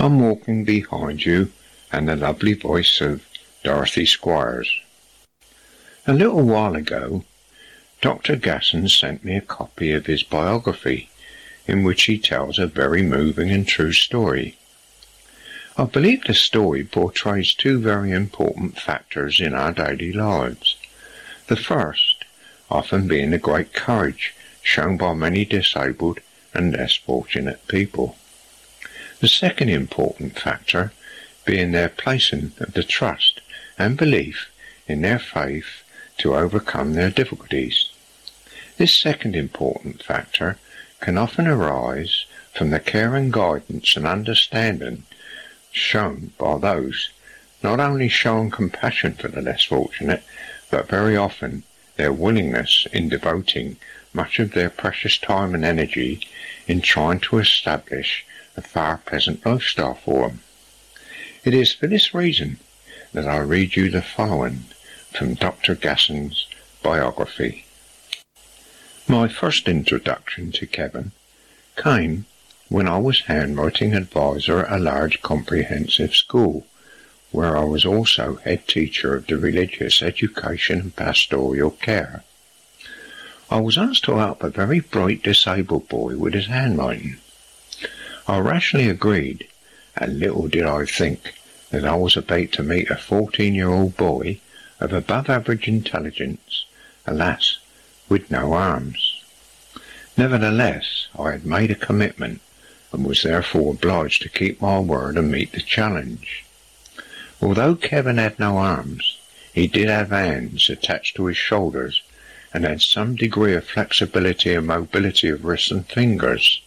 I'm walking behind you, and the lovely voice of Dorothy Squires. A little while ago, Dr. Gasson sent me a copy of his biography, in which he tells a very moving and true story. I believe the story portrays two very important factors in our daily lives. The first, often being the great courage shown by many disabled and less fortunate people. The second important factor being their placing of the trust and belief in their faith to overcome their difficulties. This second important factor can often arise from the care and guidance and understanding shown by those not only showing compassion for the less fortunate, but very often their willingness in devoting much of their precious time and energy in trying to establish a far pleasant lifestyle for them. It is for this reason that I read you the following from Dr. Gasson's biography. My first introduction to Kevin came when I was handwriting advisor at a large comprehensive school, where I was also head teacher of the religious education and pastoral care. I was asked to help a very bright disabled boy with his handwriting. I rationally agreed, and little did I think that I was about to meet a 14-year-old boy of above average intelligence, alas, with no arms. Nevertheless, I had made a commitment, and was therefore obliged to keep my word and meet the challenge. Although Kevin had no arms, he did have hands attached to his shoulders, and had some degree of flexibility and mobility of wrists and fingers.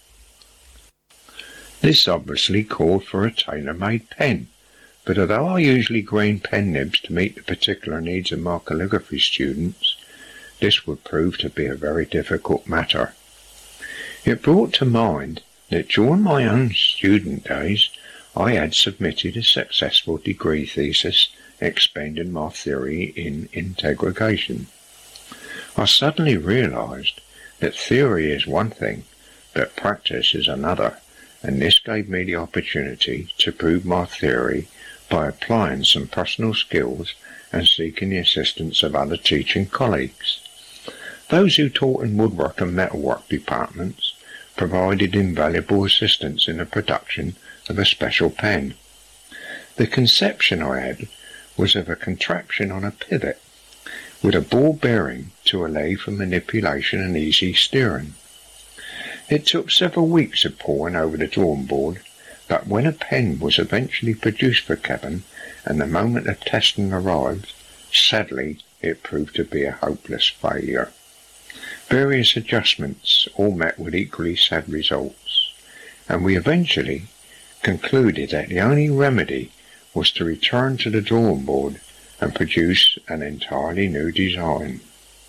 This obviously called for a tailor-made pen, but although I usually green pen nibs to meet the particular needs of my calligraphy students, this would prove to be a very difficult matter. It brought to mind that during my own student days I had submitted a successful degree thesis expanding my theory in integration. I suddenly realized that theory is one thing, but practice is another, and this gave me the opportunity to prove my theory by applying some personal skills and seeking the assistance of other teaching colleagues. Those who taught in woodwork and metalwork departments provided invaluable assistance in the production of a special pen. The conception I had was of a contraption on a pivot, with a ball bearing to allow for manipulation and easy steering. It took several weeks of poring over the drawing board, but when a pen was eventually produced for Kevin and the moment of testing arrived, sadly it proved to be a hopeless failure. Various adjustments all met with equally sad results, and we eventually concluded that the only remedy was to return to the drawing board and produce an entirely new design.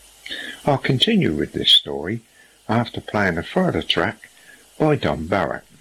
I'll continue with this story after playing a further track by Don Barrett.